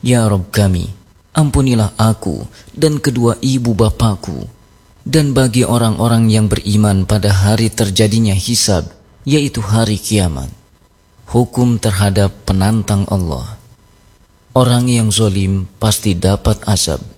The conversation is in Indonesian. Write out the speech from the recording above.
Ya Rabb kami, ampunilah aku dan kedua ibu bapakku, dan bagi orang-orang yang beriman pada hari terjadinya hisab, yaitu hari kiamat. Hukum terhadap penantang Allah. Orang yang zalim pasti dapat azab.